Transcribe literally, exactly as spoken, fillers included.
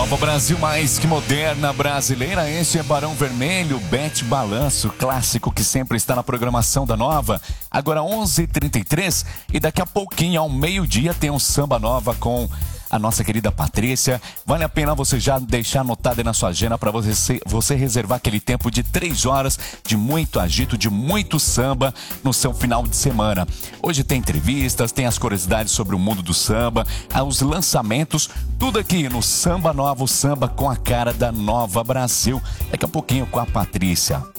Nova Brasil, mais que moderna brasileira. Este é Barão Vermelho, Bete Balanço, clássico que sempre está na programação da Nova. Agora onze e trinta e três e daqui a pouquinho, ao meio-dia, tem um Samba Nova com a nossa querida Patrícia. Vale a pena você já deixar anotado aí na sua agenda para você, você reservar aquele tempo de três horas de muito agito, de muito samba no seu final de semana. Hoje tem entrevistas, tem as curiosidades sobre o mundo do samba, os lançamentos, tudo aqui no Samba Nova, o samba com a cara da Nova Brasil. Daqui a pouquinho com a Patrícia.